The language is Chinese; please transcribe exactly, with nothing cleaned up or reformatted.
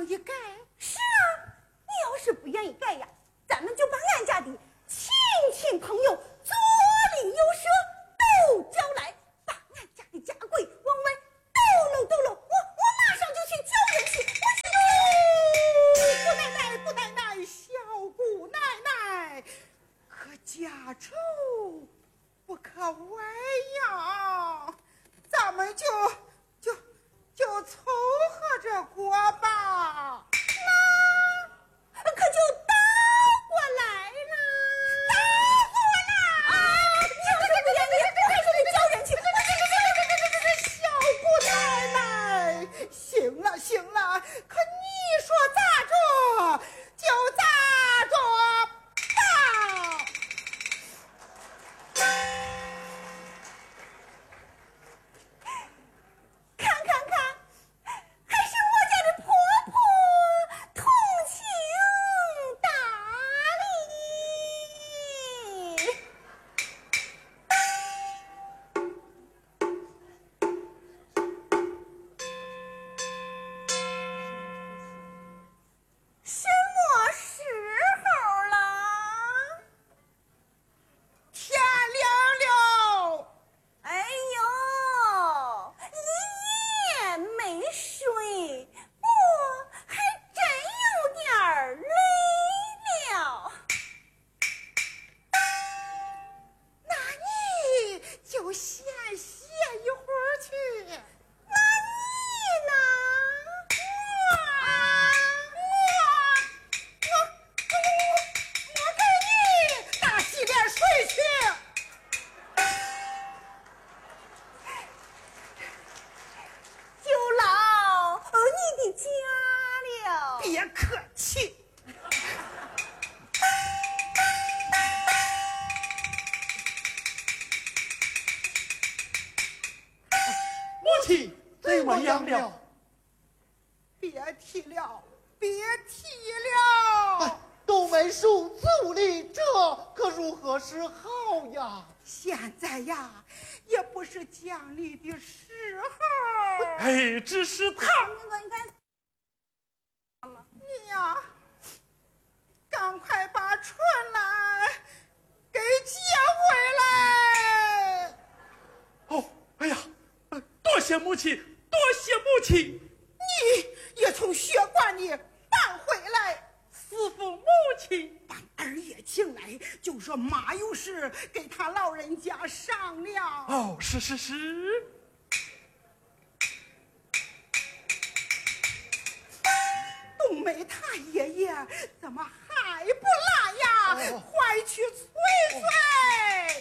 一改？是啊，你要是不愿意改呀，咱们就把俺家的亲戚朋友左邻右舍都叫来，把俺家的家规往外抖搂抖搂，我我马上就去叫人去。我去哟，姑奶奶，姑奶奶，小姑奶奶，可家丑不可外扬，咱们就就就凑合着过吧。那可就倒过来了，倒过来！啊！你要是不愿意，还是得叫人去。小姑奶奶，行了行了，可你说咋着就咋着吧。看看看，还是我家的婆婆通情达理。什么时候了？天亮了。哎呦，一夜没睡，我还真有点儿累了。那你就先歇一会儿去。那你呢？我啊，我我我我给你打洗点水去。就劳你的家了。别客气。 母亲怎么样了？ 别提了，别提了。 哎，都没手足里，这可如何是好呀？ 现在呀，也不是讲理的时候。 哎，只是他， 那个你看，你呀，赶快把春兰给接回来。 哦，哎呀，呃多谢母亲，多谢母亲。 你也从血馆里搬回来。 师父母亲把二爷请来，就说妈有事给他老人家商量。 哦，是是是。 冬梅他爷爷怎么还不来呀？ 哦快去催催！